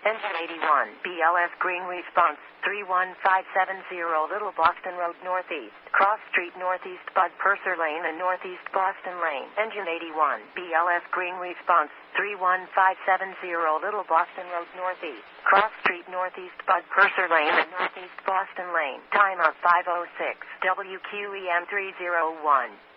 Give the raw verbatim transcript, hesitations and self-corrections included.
Engine eighty-one, B L S green response, three one five seven zero Little Boston Road Northeast, Cross Street Northeast Bud Purser Lane and Northeast Boston Lane. Engine eighty-one, B L S green response, three one five seven zero Little Boston Road Northeast, Cross Street Northeast Bud Purser Lane and Northeast Boston Lane. Timeout five oh six, W Q E M three oh one.